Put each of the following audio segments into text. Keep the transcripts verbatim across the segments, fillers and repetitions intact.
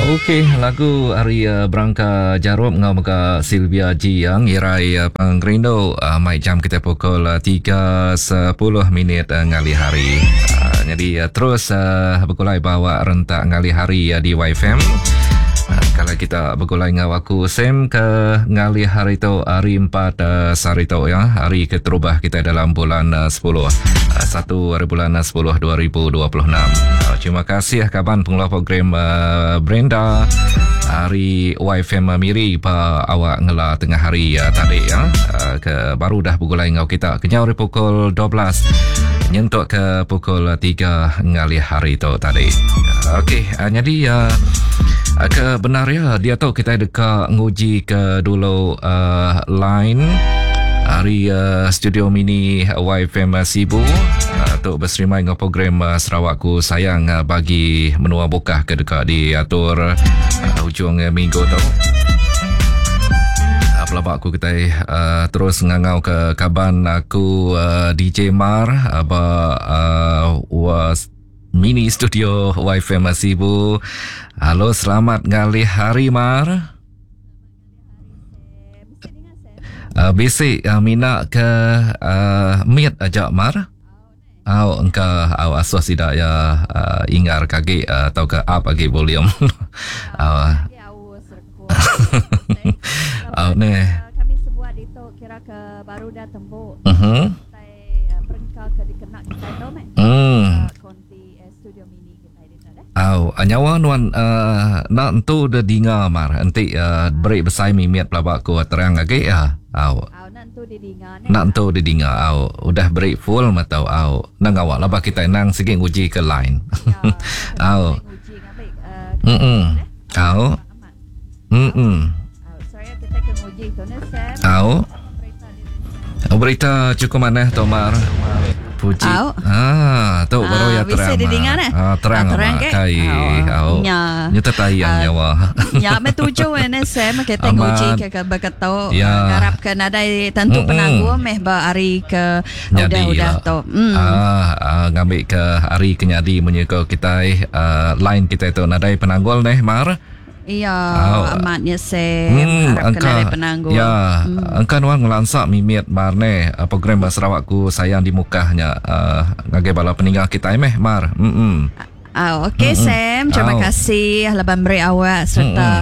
Okey, lagu Hari uh, Berangka Jarum ngau muka Sylvia G yang irai uh, pangrindo uh, mai jam kita pukul uh, tiga sepuluh minit uh, ngali hari. Uh, jadi uh, terus uh, bergulai bawa rentak ngali hari uh, di Y F M. Uh, kalau kita bergulai ngau aku Sam ke ngali hari tu hari empat uh, sari tu ya, hari keterubah kita dalam bulan uh, sepuluh. Uh, satu hari bulan uh, sepuluh dua ribu dua puluh enam. Uh, terima kasih kawan pengelola program uh, Brenda hari Y F M Miri pa awak ngela tengah hari uh, tadi ya. Uh, ke baru dah bergulai ngau kita kenyau pukul dua belas nyentuk ke pukul tiga ngali hari tu tadi. Uh, Okey, uh, jadi uh, kebenarnya dia tahu kita dekat nguji ke dulu uh, line hari uh, studio mini Y F M Sibu uh, untuk berserimai dengan program uh, Sarawakku Sayang uh, bagi menua bokah ke dekat diatur uh, hujung uh, minggu tu. Uh, pelabak aku kita uh, terus ngangau ke kaban aku uh, D J Mar apa uh, was mini studio Y F M Sibu. Halo, selamat ngali hari Mar. Uh, basic uh, mina ke uh, miat aja Mar. Au engka au asas tidak ya uh, ingar kaki uh, atau ke up lagi volume. uh, uh, ne. Kami sebuah itu kira ke baru dah tembuk. Mhm. Perengkal ke dikenak kita tu mek. Hmm. Konti studio mini kita ini dah. Au nyawa nuan uh, nak entu de dinga Mar nanti uh, break besai mimiat pelabak ku terang lagi ya. Au. Au nak tu di dinga ni. Nak tu di dinga au udah break full matau au nang awak lah kita nang sikit uji ke line. Au. Uji ngabik. Hmm. Au. Hmm. Saya kita ke uji tu ni Sam. Au. Berita cukup mana Tomar? Puji. Au. Ah, tu baru ya terang. Bisa didengar eh? Ah, terang Ah, terang mak ke? kai. Au. Nya. Nyata tayang nyawa. Ya, me tujuh ni Sam kita Amat. uji ke ke berkata Ya. garap ke nada tentu Mm-mm. penangguh meh ba hari ke Nyadi udah-udah lah. tu. Hmm. Ah, ah, ngambil ke hari kenyadi menyuka kita uh, line kita itu nadai penanggul nih Mar. Iya, Au. amatnya Sam. Hmm, Harap kena ada penangguh. Ya, Hmm. angka nuan ngelansak mimiat Mar ne uh, program Sarawakku Sayang di mukahnya uh, ngagai bala peninggal kita meh Mar. Hmm. Ah, okey Mm-mm. Sam, terima Au. kasih laban beri awak serta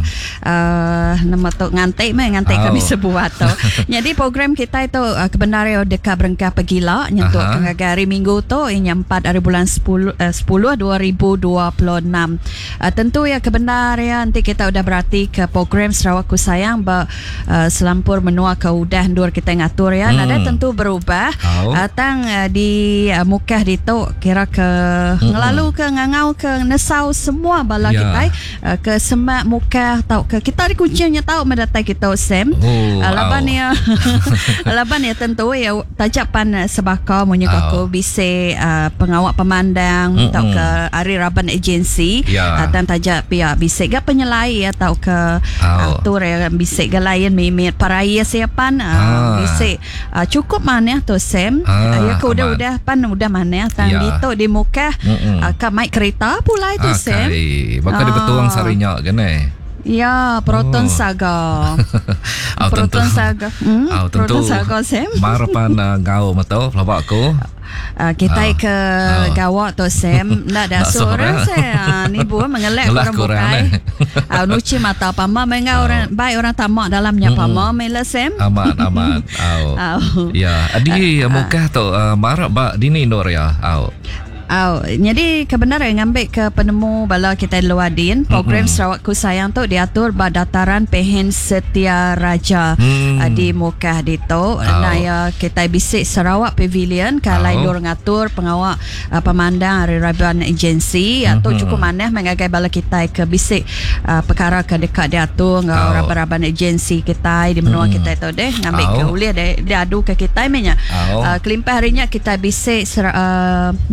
uh, nama tu ngantai meh ngantai Au. kami sebuah tu. Jadi program kita itu uh, kebenaran dekat berengkah pegila nyentuh Aha. hari Minggu tu ini empat hari bulan sepuluh uh, sepuluh dua ribu dua puluh enam. Uh, tentu ya kebenaran nanti kita udah berarti ke program Sarawakku Sayang ba uh, selampur menua ke udah ndur kita ngatur ya. Hmm. Nada tentu berubah. Au. Uh, tang uh, di uh, mukah di tu kira ke Mm-mm. ngelalu ke ngangau ke nesau semua bala Ya. kita uh, ke semak muka tau ke kita di kuncinya tahu mendatai kita Sam. Oh, Uh, laban au. ya laban ya tentu ya tajapan uh, sebaka munyo Au. aku bise uh, pengawak pemandang Mm-mm. tau ke ari raban agensi Ya. uh, tan tajak pihak bise ga penyelai ya tau ke Au. atur ya bise ga lain mimit paraya siapan uh, Ah. bise uh, cukup mana tu Sam. Ah, Uh, ya ke aman. udah-udah pan udah mana tang Ya. dito di muka Mm-mm. uh, ka mai kereta pula itu Ah, Sam. kai. Bakal Ah. di betuang sarinya kan eh. Ya, Proton Oh. Saga. Au, tentu. Proton Saga. Hmm? Au, tentu. Proton Saga Sam. Marapan uh, ngau matau pelabakku. Uh, kita Ah. ke Ah. gawak tu Sam. Nak dah Nak seorang seorang. saya. Ni buah mengelak Ngelak orang korang, bukai. eh. Ah, nuci mata pama Ah. mengau orang baik orang tamak dalamnya Mm-mm. pama mela Sam. Aman, aman. Au. Au. Ya, adi uh, mukah tu uh, marah ba dini nur ya. Au. Oh, jadi kebenaran ngambil ke penemu bala kita Luadin program Mm-mm. Sarawakku Sayang tu diatur ba dataran Pehen Setia Raja Hmm. uh, di Mukah dito. Nah ya kita bisik Sarawak Pavilion kalai Oh. lur ngatur pengawak uh, pemandang Hari Raban Agency atau Mhm. cukup maneh mengagai bala kita ke bisik uh, perkara ke dekat diatur ngau Oh. Raban Agency kita di menua Mm-mm. kita tu deh ngambil Oh. ke uliah dia, dia adu ke kita menya. Oh. Uh, kelimpah harinya kita bisik ser- uh, Mukah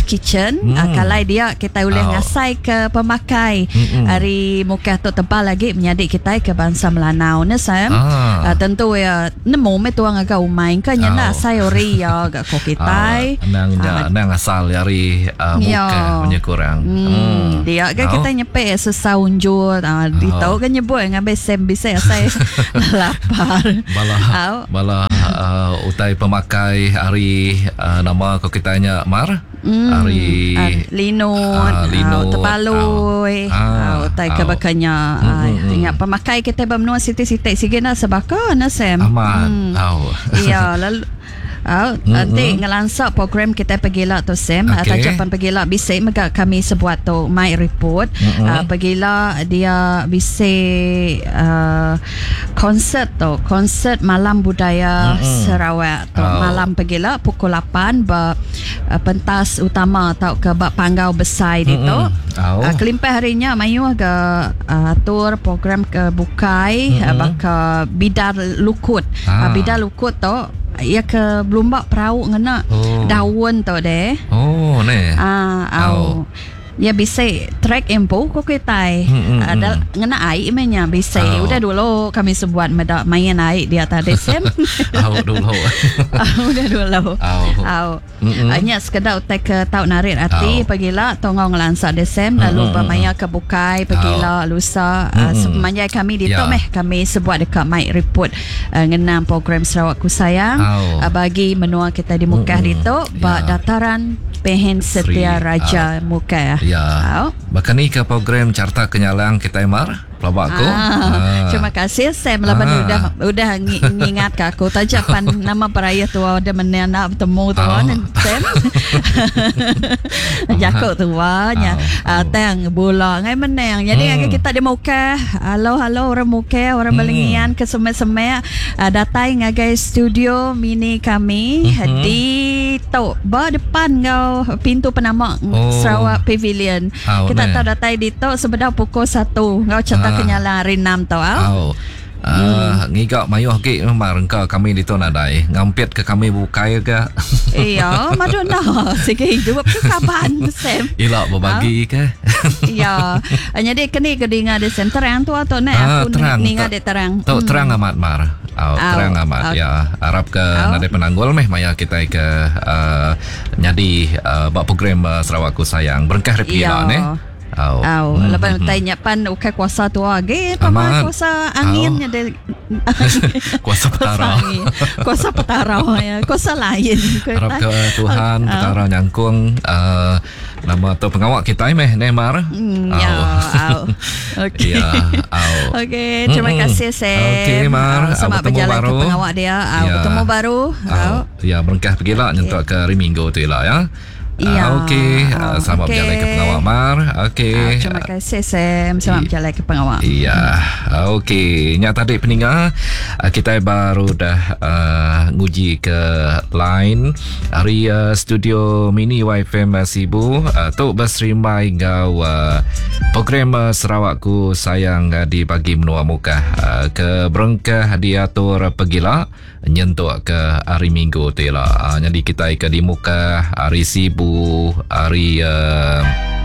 kitchen. Hmm. Uh, kalau dia kita boleh Oh. ngasai ke pemakai. Mm-mm. Hari muka tu tebal lagi menyadik kita ke bangsa Melanau ne Sam. Ah. Uh, tentu ya nemu me tuang agak umai kan nya na Oh. sai ori ya agak ko kita. Ah, nang Ah. nang asal dari uh, muka Ya. punya kurang. Hmm, dia kan Oh. kita nyepek sesaunjur. Ah, di Oh. tahu kan nyebut ngambil sem bisa saya lapar. Bala Au. bala uh, utai pemakai hari uh, nama ko kitanya Mar. Hmm, Hari ah, linut, ah, linut, tepaloi, ah, ah, utai ah, kebakanya. Hmm, Ah, hmm, ingat pemakai kita bermenua sitik-sitik sikit nak sebaka na Sam. aman. Hmm. Au. Iya, lalu Oh, nanti ngelansak program kita pergilah tu Sam. Okey. Tajapan pergilah bisik mega kami sebuat tu my report. Mm-mm. Uh, pergilah dia bisik uh, konsert tu, konsert malam budaya Mm-mm. Sarawak tu. Oh. Malam pergilah pukul lapan ba uh, pentas utama tau ke bak panggau besar di tu. Oh. Uh, kelimpah harinya mayu agak uh, atur program ke bukai Mm-mm. uh, baka bidar lukut. Ah. Uh, bidar lukut tu ia ke belumbak perahu ngena Oh. daun tu deh. Oh, ne. Ah, au. Ya bisa track empo ko kita. Hmm, hmm, Ada hmm. ngena air menya bisa. Oh. Udah dulu kami sebuat meda main air di atas desem. Au dulu. Udah dulu. Au. Au. Mm-mm. Hanya sekedar utek ke tau narik hati Au. pergilah tongong ngelansa desem lalu Mm-mm. bermaya ke bukai pergilah lusa uh, Mm-mm. semenjak kami di Ya. tu meh kami sebuat dekat mic report uh, ngenam program Sarawak Ku Sayang Au. uh, bagi menua kita di Mukah di Mm-mm. tu ba Ya. dataran Pehen Sri, Setia Raja Mukah. Ya. Au. Bahkan ni ke program Carta Kenyalang kita Mar. Pelabak ko. Ah, terima kasih Sam lepas Ah. udah udah ngi- ngingat ke aku tajapan nama peraya tu ada menena bertemu tu Oh. kan Sam. Jakut tu nya Oh. tang bola ngai menang. Jadi Hmm. hmm. kita di Mukah. Halo halo orang Mukah, orang Hmm. Belengian ke semai-semai uh, datai ngagai studio mini kami Hmm. di tu ba depan kau pintu penama Oh. Sarawak Pavilion. Oh, Kita ne. tahu datai di tu sebenar pukul satu. Kau cerita Ah. kenyalan Rinam tau. Ah? Au. Ah, ngigak mayuh ke mar engkau kami di tu nadai. Ngampit ke kami bukai ke. Iya, Madonna. Sige hidup tu kapan Sam? Ilak berbagi ke. Iya. Jadi kini kedinga de Sam terang tu atau ne Ah, aku terang. ninga Tak- de terang. Tu Hmm. terang amat mar. Au, Au. terang amat Au. ya. Arab ke Au. nadai penanggul meh maya kita ke uh, nyadi uh, bak program uh, Sarawak Ku Sayang. Berkah repila Iya. ne. Au. Au, Hmm, lepas hmm, hmm. tanya pan ukai kuasa tu age, Amat. pama kuasa anginnya de Kuasa petara. angin. Kuasa petara ya, kuasa lain. Harap ke Tuhan Au. petara nyangkung uh, nama tu pengawak kita meh Neymar. Hmm, ya, au. Okey. Ya, au. Okey, terima Mm-mm. kasih Sam. Okey, Mar. Au, selamat Bertemu berjalan baru. ke pengawak dia. Au, Ya. bertemu baru. Au. Au. Ya, berkah pergilah nyentuh ke hari Minggu tu lah ya. Ya. Ah, Okey, Au, Ah, selamat okey. berjalan ke pengawak Mar. Okey. Au, terima kasih Sam. Selamat I- berjalan ke pengawak. Iya, okey. Nyak tadi peninggal uh, kita baru dah uh, nguji ke line hari uh, studio mini Y F M Sibu uh, tu berserimai ngau uh, program uh, Sarawak Ku Sayang uh, di pagi menua muka uh, ke berengkah diatur pergilah nyentuh ke hari Minggu tu lah. Uh, jadi kita ke di muka hari Sibu, hari uh,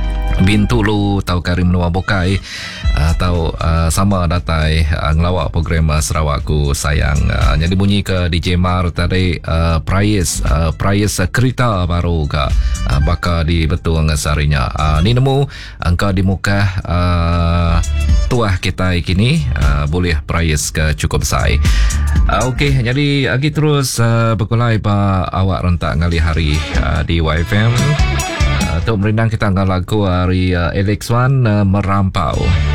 Bintulu tau kari menua bukai atau uh, sama datai uh, ngelawak program uh, Sarawak Ku Sayang. Uh, jadi bunyi ke D J Mar tadi uh, prize uh, prize uh, kereta baru ke uh, bakal di betul ngesarinya. Uh, ni nemu angka di muka uh, tuah kita kini uh, boleh prize ke cukup besar. Uh, Okey, jadi lagi terus uh, berkulai pa awak rentak ngali hari uh, di Y F M. Uh, Untuk merindang kita akan lagu hari uh, Alex Wan uh, Merampau.